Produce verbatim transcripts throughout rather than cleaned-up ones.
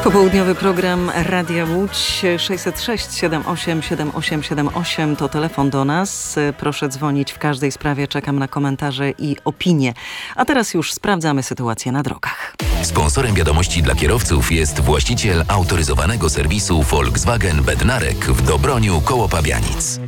Popołudniowy program Radia Łódź sześćset sześć siedem osiem siedem osiem siedem osiem to telefon do nas. Proszę dzwonić w każdej sprawie. Czekam na komentarze i opinie. A teraz już sprawdzamy sytuację na drogach. Sponsorem wiadomości dla kierowców jest właściciel autoryzowanego serwisu Volkswagen Bednarek w Dobroniu koło Pabianic.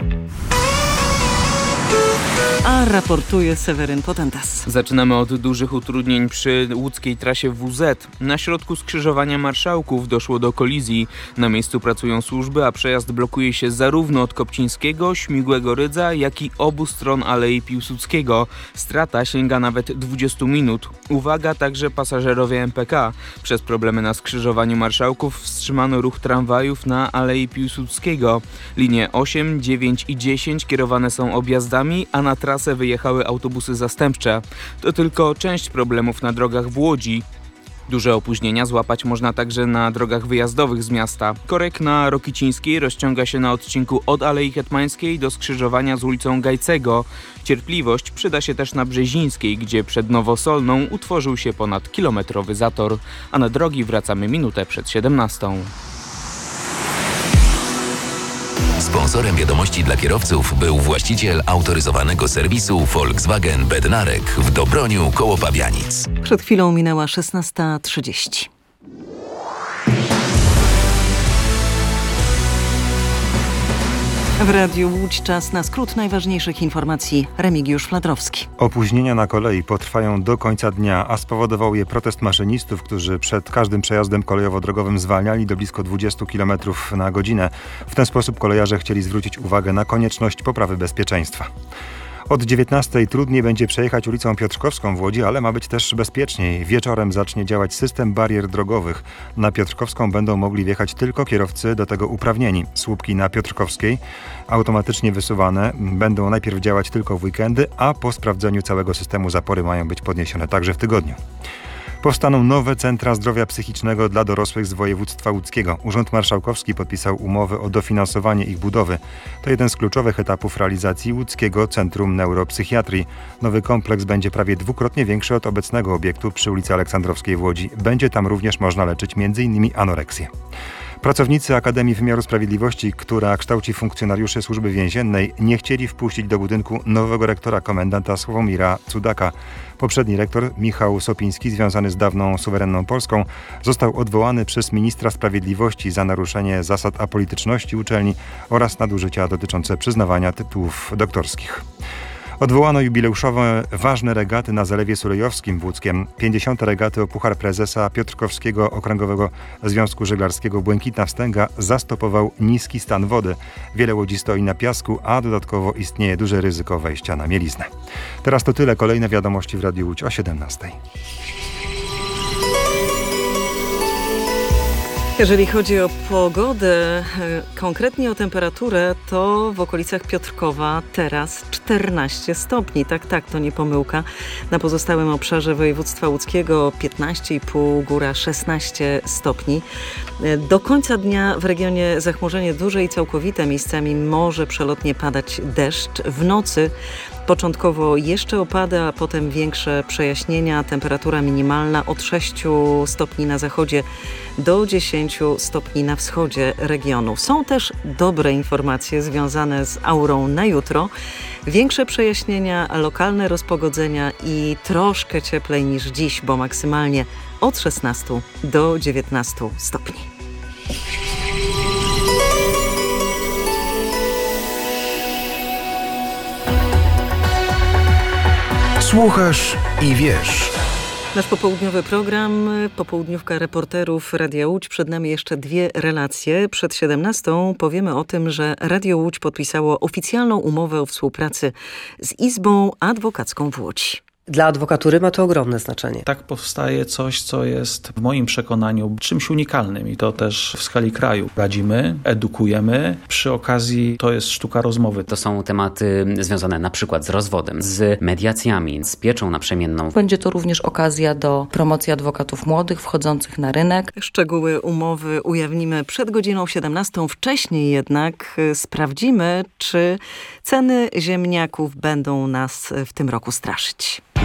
A raportuje Seweryn Potentas. Zaczynamy od dużych utrudnień przy łódzkiej trasie W Z. Na środku skrzyżowania Marszałków doszło do kolizji. Na miejscu pracują służby, a przejazd blokuje się zarówno od Kopcińskiego, Śmigłego Rydza, jak i obu stron Alei Piłsudskiego. Strata sięga nawet dwadzieścia minut. Uwaga, także pasażerowie M P K. Przez problemy na skrzyżowaniu Marszałków wstrzymano ruch tramwajów na Alei Piłsudskiego. Linie osiem, dziewięć i dziesięć kierowane są objazdami, a na trasę wyjechały autobusy zastępcze. To tylko część problemów na drogach w Łodzi. Duże opóźnienia złapać można także na drogach wyjazdowych z miasta. Korek na Rokicińskiej rozciąga się na odcinku od Alei Hetmańskiej do skrzyżowania z ulicą Gajcego. Cierpliwość przyda się też na Brzezińskiej, gdzie przed Nowosolną utworzył się ponad kilometrowy zator, a na drogi wracamy minutę przed siedemnastą. Sponsorem wiadomości dla kierowców był właściciel autoryzowanego serwisu Volkswagen Bednarek w Dobroniu koło Pabianic. Przed chwilą minęła szesnasta trzydzieści. W Radiu Łódź czas na skrót najważniejszych informacji. Remigiusz Fladrowski. Opóźnienia na kolei potrwają do końca dnia, a spowodował je protest maszynistów, którzy przed każdym przejazdem kolejowo-drogowym zwalniali do blisko dwadzieścia kilometrów na godzinę. W ten sposób kolejarze chcieli zwrócić uwagę na konieczność poprawy bezpieczeństwa. Od dziewiętnastej trudniej będzie przejechać ulicą Piotrkowską w Łodzi, ale ma być też bezpieczniej. Wieczorem zacznie działać system barier drogowych. Na Piotrkowską będą mogli wjechać tylko kierowcy do tego uprawnieni. Słupki na Piotrkowskiej automatycznie wysuwane będą najpierw działać tylko w weekendy, a po sprawdzeniu całego systemu zapory mają być podniesione także w tygodniu. Powstaną nowe centra zdrowia psychicznego dla dorosłych z województwa łódzkiego. Urząd Marszałkowski podpisał umowę o dofinansowanie ich budowy. To jeden z kluczowych etapów realizacji łódzkiego Centrum Neuropsychiatrii. Nowy kompleks będzie prawie dwukrotnie większy od obecnego obiektu przy ulicy Aleksandrowskiej w Łodzi. Będzie tam również można leczyć między innymi anoreksję. Pracownicy Akademii Wymiaru Sprawiedliwości, która kształci funkcjonariuszy Służby Więziennej, nie chcieli wpuścić do budynku nowego rektora komendanta Sławomira Cudaka. Poprzedni rektor Michał Sopiński, związany z dawną suwerenną Polską, został odwołany przez ministra sprawiedliwości za naruszenie zasad apolityczności uczelni oraz nadużycia dotyczące przyznawania tytułów doktorskich. Odwołano jubileuszowe ważne regaty na Zalewie Sulejowskim w Łódzkiem. pięćdziesiąte regaty o Puchar Prezesa Piotrkowskiego Okręgowego Związku Żeglarskiego Błękitna Wstęga zastopował niski stan wody. Wiele łodzi stoi na piasku, a dodatkowo istnieje duże ryzyko wejścia na mieliznę. Teraz to tyle. Kolejne wiadomości w Radiu Łódź o siedemnastej. Jeżeli chodzi o pogodę, konkretnie o temperaturę, to w okolicach Piotrkowa teraz czternaście stopni. Tak, tak, to nie pomyłka. Na pozostałym obszarze województwa łódzkiego piętnaście i pół, góra szesnaście stopni. Do końca dnia w regionie zachmurzenie duże i całkowite. Miejscami może przelotnie padać deszcz. W nocy początkowo jeszcze opady, a potem większe przejaśnienia. Temperatura minimalna od sześciu stopni na zachodzie do dziesięciu stopni na wschodzie regionu. Są też dobre informacje związane z aurą na jutro. Większe przejaśnienia, lokalne rozpogodzenia i troszkę cieplej niż dziś, bo maksymalnie od szesnastu do dziewiętnastu stopni. Słuchasz i wiesz. Nasz popołudniowy program, popołudniówka reporterów Radia Łódź. Przed nami jeszcze dwie relacje. Przed siedemnastą powiemy o tym, że Radio Łódź podpisało oficjalną umowę o współpracy z Izbą Adwokacką w Łodzi. Dla adwokatury ma to ogromne znaczenie. Tak powstaje coś, co jest w moim przekonaniu czymś unikalnym i to też w skali kraju. Radzimy, edukujemy. Przy okazji to jest sztuka rozmowy. To są tematy związane na przykład z rozwodem, z mediacjami, z pieczą naprzemienną. Będzie to również okazja do promocji adwokatów młodych wchodzących na rynek. Szczegóły umowy ujawnimy przed godziną siedemnastą. Wcześniej jednak sprawdzimy, czy ceny ziemniaków będą nas w tym roku straszyć.